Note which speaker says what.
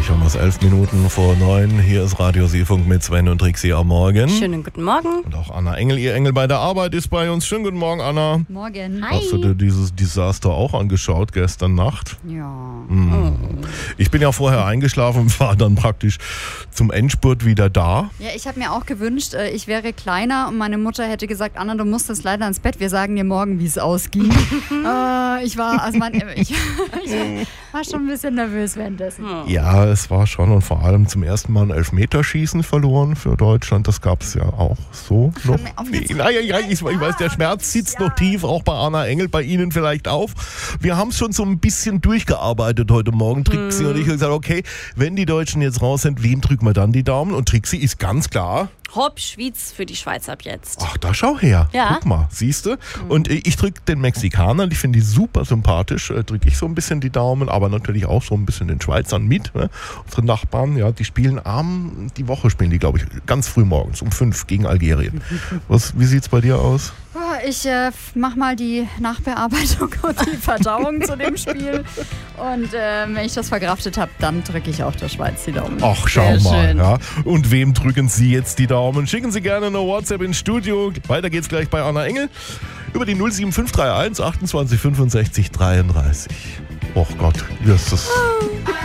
Speaker 1: Gleich haben wir es 11 Minuten vor 9. Hier ist Radio Seefunk mit Sven und Trixie am Morgen.
Speaker 2: Schönen guten Morgen.
Speaker 1: Und auch Anna Engel, ihr Engel bei der Arbeit, ist bei uns. Schönen guten Morgen, Anna.
Speaker 3: Morgen.
Speaker 2: Hi.
Speaker 1: Hast du dir dieses Desaster auch angeschaut gestern Nacht?
Speaker 3: Ja.
Speaker 1: Ich bin ja vorher eingeschlafen und war dann praktisch zum Endspurt wieder da.
Speaker 3: Ja, ich habe mir auch gewünscht, ich wäre kleiner und meine Mutter hätte gesagt, Anna, du musstest leider ins Bett, wir sagen dir morgen, wie es ausging. Ich war schon ein bisschen nervös währenddessen.
Speaker 1: Ja, es war schon und vor allem zum ersten Mal ein Elfmeterschießen verloren für Deutschland. Das gab es ja auch so noch. Ich weiß, der Schmerz sitzt noch tief, auch bei Anna Engel, bei Ihnen vielleicht auf. Wir haben es schon so ein bisschen durchgearbeitet heute Morgen, Trixie und ich, haben gesagt, okay, wenn die Deutschen jetzt raus sind, wem drücken wir dann die Daumen? Und Trixie ist ganz klar.
Speaker 2: Hopp, Schwyz für die Schweiz ab jetzt.
Speaker 1: Ach, da schau her.
Speaker 2: Ja.
Speaker 1: Guck mal, siehst du? Und ich drücke den Mexikanern, ich finde die super sympathisch, drücke ich so ein bisschen die Daumen, aber natürlich auch so ein bisschen den Schweizern mit. Ne? Unsere Nachbarn, ja, die spielen die Woche spielen die, glaube ich, ganz früh morgens um 5 gegen Algerien. Wie sieht's bei dir aus?
Speaker 3: Ich mache mal die Nachbearbeitung und die Verdauung zu dem Spiel. Und wenn ich das verkraftet habe, dann drücke ich auch der Schweiz die Daumen.
Speaker 1: Ach, schau
Speaker 2: Sehr
Speaker 1: mal.
Speaker 2: schön.
Speaker 1: Ja. Und wem drücken Sie jetzt die Daumen? Schicken Sie gerne eine WhatsApp ins Studio. Weiter geht's gleich bei Anna Engel über die 07531 28 65 33. Och Gott, wie ist das?